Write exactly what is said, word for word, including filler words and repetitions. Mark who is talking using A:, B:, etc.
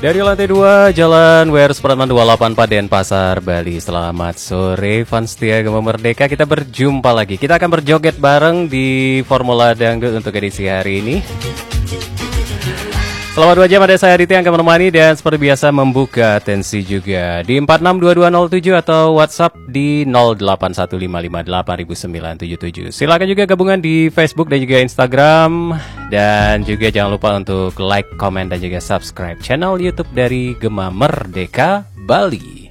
A: Dari lantai dua Jalan W R Supratman dua delapan empat Denpasar, Bali. Selamat sore fans setia Gema Merdeka. Kita berjumpa lagi. Kita akan berjoget bareng di Formula Dangdut untuk edisi hari ini. Selama dua jam ada saya Aditya yang akan menemani dan seperti biasa membuka atensi juga di empat enam dua dua nol tujuh atau WhatsApp di nol delapan satu lima lima delapan sembilan tujuh tujuh. Silakan juga gabungan di Facebook dan juga Instagram, dan juga jangan lupa untuk like, komen dan juga subscribe channel YouTube dari Gema Merdeka Bali.